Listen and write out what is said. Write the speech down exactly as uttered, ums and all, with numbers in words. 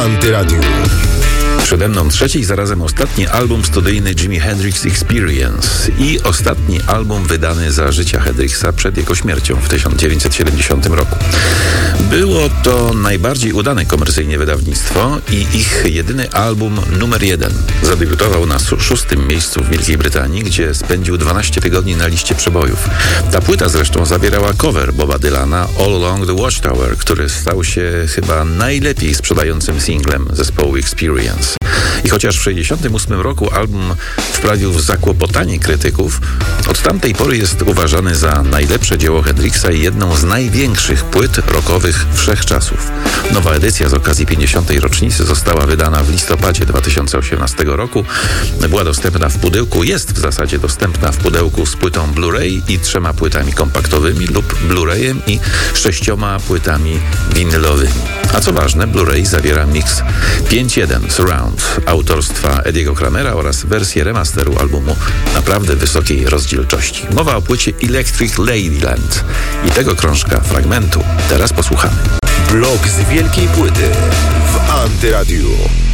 Antyradiu. Przede mną trzeci i zarazem ostatni album studyjny Jimi Hendrix Experience i ostatni album wydany za życia Hendrixa przed jego śmiercią w tysiąc dziewięćset siedemdziesiątym roku. Było to najbardziej udane komercyjnie wydawnictwo i ich jedyny album numer jeden. Zadebiutował na szóstym miejscu w Wielkiej Brytanii, gdzie spędził dwanaście tygodni na liście przebojów. Ta płyta zresztą zawierała cover Boba Dylana All Along the Watchtower, który stał się chyba najlepiej sprzedającym singlem zespołu Experience. I chociaż w sześćdziesiątym ósmym roku album wprawił w zakłopotanie krytyków, od tamtej pory jest uważany za najlepsze dzieło Hendrixa i jedną z największych płyt rockowych wszechczasów. Nowa edycja z okazji pięćdziesiątej rocznicy została wydana w listopadzie dwa tysiące osiemnastego roku. Była dostępna w pudełku, jest w zasadzie dostępna w pudełku z płytą Blu-ray i trzema płytami kompaktowymi lub Blu-rayem i sześcioma płytami winylowymi. A co ważne, Blu-ray zawiera miks pięć jeden Surround autorstwa Ediego Kramera oraz wersję remasteru albumu naprawdę wysokiej rozdzielczości. Mowa o płycie Electric Ladyland i tego krążka fragmentu teraz posłuchamy. Blok z wielkiej płyty w Antyradiu.